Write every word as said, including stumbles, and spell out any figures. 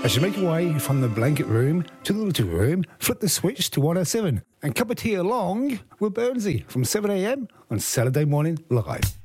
As you make your way from the blanket room to the little room, flip the switch to one oh seven and cup of tea along with Burnsy from seven a.m. on Saturday Morning Live.